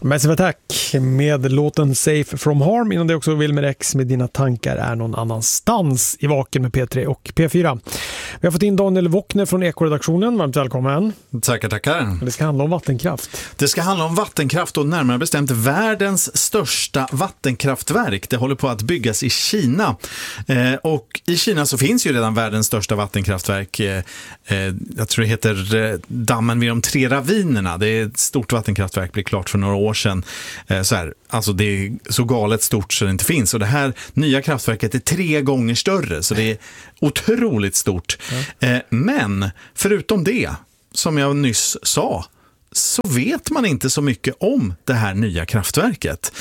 Massive Attack med låten Safe from Harm. Innan det också Wilmer X med Dina tankar är någon annanstans i Vaken med P3 och P4. Vi har fått in Daniel Wockner från Ekoredaktionen. Varmt välkommen. Tackar. Det ska handla om vattenkraft. Det ska handla om vattenkraft och närmare bestämt världens största vattenkraftverk. Det håller på att byggas i Kina. Och i Kina så finns ju redan världens största vattenkraftverk. Jag tror det heter dammen vid de 3 ravinerna. Det är ett stort vattenkraftverk, blev klart för några år sedan. Alltså det är så galet stort så det inte finns. Och det här nya kraftverket är 3 gånger större, så det är otroligt stort. Men förutom det, som jag nyss sa, så vet man inte så mycket om det här nya kraftverket.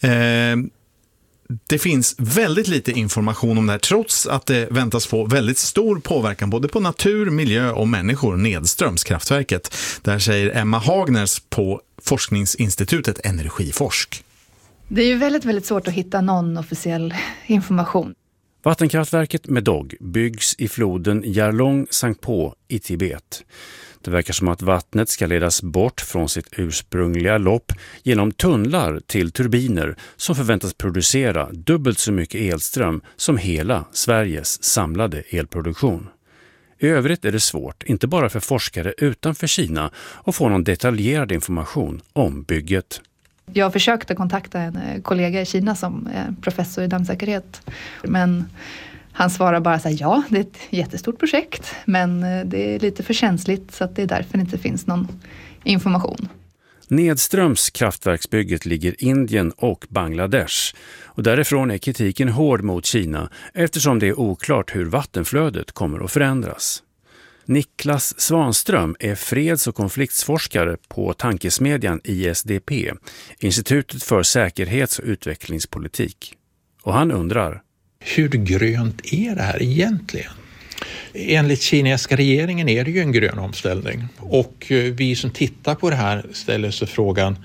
Det finns väldigt lite information om det här, trots att det väntas få väldigt stor påverkan både på natur, miljö och människor nedströms kraftverket. Där säger Emma Hagners på forskningsinstitutet Energiforsk. Det är ju väldigt, väldigt svårt att hitta någon officiell information. Vattenkraftverket Medog byggs i floden Yarlong Sangpo i Tibet. Det verkar som att vattnet ska ledas bort från sitt ursprungliga lopp genom tunnlar till turbiner som förväntas producera dubbelt så mycket elström som hela Sveriges samlade elproduktion. I övrigt är det svårt, inte bara för forskare utanför Kina, att få någon detaljerad information om bygget. Jag försökte kontakta en kollega i Kina som är professor i dammsäkerhet, men han svarar bara så här: ja, det är ett jättestort projekt, men det är lite för känsligt så att det är därför det inte finns någon information. Nedströms kraftverksbygget ligger Indien och Bangladesh, och därifrån är kritiken hård mot Kina eftersom det är oklart hur vattenflödet kommer att förändras. Niklas Svanström är freds- och konfliktsforskare på tankesmedjan ISDP, Institutet för säkerhets- och utvecklingspolitik. Och han undrar: hur grönt är det här egentligen? Enligt kinesiska regeringen är det ju en grön omställning. Och vi som tittar på det här ställer sig frågan: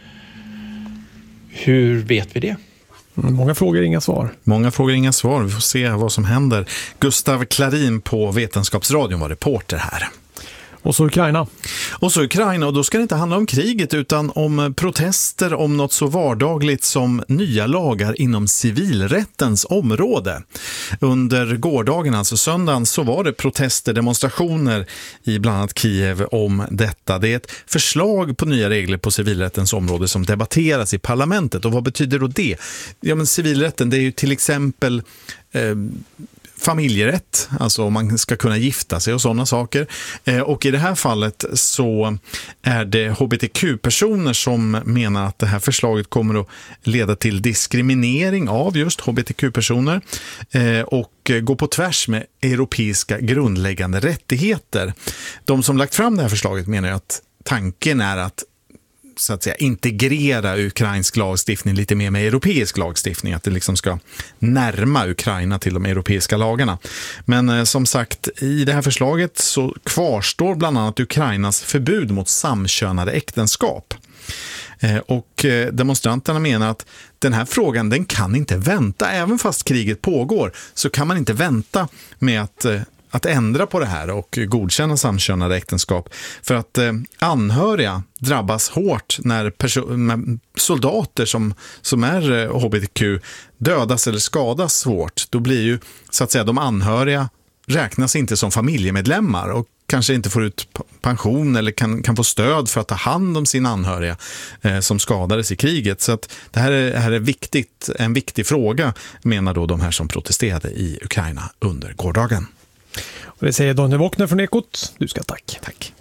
hur vet vi det? Många frågor, inga svar. Vi får se vad som händer. Gustav Klarin på Vetenskapsradion var reporter här. Och så Ukraina, och då ska det inte handla om kriget utan om protester om något så vardagligt som nya lagar inom civilrättens område. Under gårdagen, alltså söndagen, så var det protester, demonstrationer i bland annat Kiev om detta. Det är ett förslag på nya regler på civilrättens område som debatteras i parlamentet. Och vad betyder då det? Ja, men civilrätten, det är ju till exempel familjerätt, alltså om man ska kunna gifta sig och sådana saker. Och i det här fallet så är det hbtq-personer som menar att det här förslaget kommer att leda till diskriminering av just hbtq-personer och gå på tvärs med europeiska grundläggande rättigheter. De som lagt fram det här förslaget menar ju att tanken är att så att säga integrera ukrainsk lagstiftning lite mer med europeisk lagstiftning, att det liksom ska närma Ukraina till de europeiska lagarna. Men som sagt, i det här förslaget så kvarstår bland annat Ukrainas förbud mot samkönade äktenskap. Och demonstranterna menar att den här frågan, den kan inte vänta. Även fast kriget pågår så kan man inte vänta med att ändra på det här och godkänna samkönade äktenskap. För att anhöriga drabbas hårt när soldater som är hbtq dödas eller skadas svårt. Då blir ju så att säga de anhöriga räknas inte som familjemedlemmar och kanske inte får ut pension eller kan få stöd för att ta hand om sina anhöriga som skadades i kriget. Så att det här är en viktig fråga, menar då de här som protesterade i Ukraina under gårdagen. Och det säger Daniel Wockner från Ekot. Du ska tack. Tack.